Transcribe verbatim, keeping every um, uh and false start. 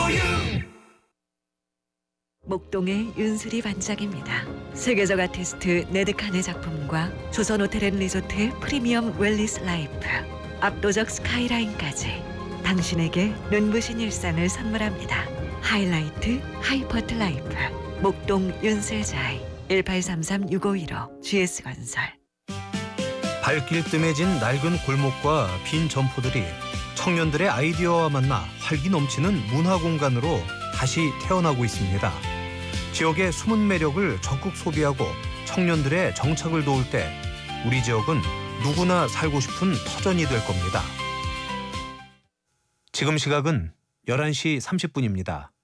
목동의 윤수리 반장입니다. 세계적 아티스트 네드칸의 작품과 조선호텔앤리조트의 프리미엄 웰리스 라이프, 압도적 스카이라인까지 당신에게 눈부신 일상을 선물합니다. 하이라이트 하이퍼트 라이프 목동 윤슬자이 일팔삼삼 육오일오 지에스건설. 발길 뜸해진 낡은 골목과 빈 점포들이 청년들의 아이디어와 만나 활기 넘치는 문화 공간으로 다시 태어나고 있습니다. 지역의 숨은 매력을 적극 소비하고 청년들의 정착을 도울 때 우리 지역은 누구나 살고 싶은 터전이 될 겁니다. 지금 시각은 열한 시 삼십 분입니다.